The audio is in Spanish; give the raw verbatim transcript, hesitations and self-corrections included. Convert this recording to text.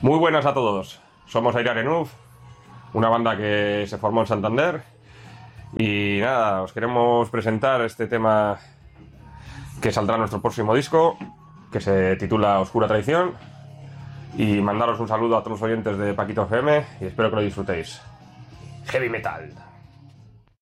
Muy buenas a todos, somos Aire Arenuf, una banda que se formó en Santander y nada, os queremos presentar este tema que saldrá en nuestro próximo disco, que se titula Oscura Traición, y mandaros un saludo a todos los oyentes de Paquito F M y espero que lo disfrutéis. Heavy Metal.